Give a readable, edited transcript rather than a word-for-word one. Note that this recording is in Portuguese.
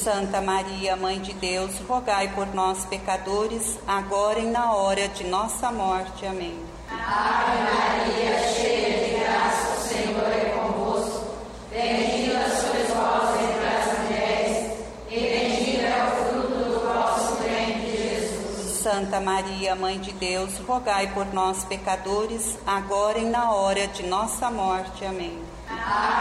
Santa Maria, Mãe de Deus, rogai por nós, pecadores, agora e na hora de nossa morte. Amém. Ave Maria, cheia de graça, o Senhor é convosco. Bendita sois vós entre as mulheres, e bendito é o fruto do vosso ventre, Jesus. Santa Maria, Mãe de Deus, rogai por nós, pecadores, agora e na hora de nossa morte. Amém.